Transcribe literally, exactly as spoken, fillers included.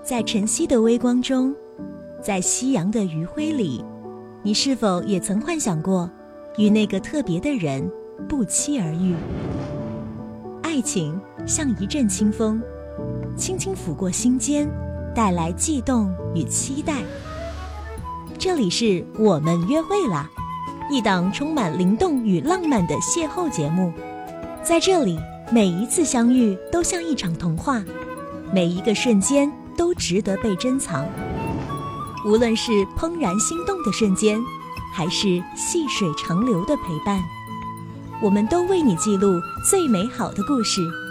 在晨曦的微光中，在夕阳的余晖里，你是否也曾幻想过与那个特别的人不期而遇？爱情像一阵清风，轻轻拂过心间，带来悸动与期待。这里是我们约会啦，一档充满灵动与浪漫的邂逅节目。在这里，每一次相遇都像一场童话，每一个瞬间都值得被珍藏。无论是怦然心动的瞬间，还是细水长流的陪伴，我们都为你记录最美好的故事。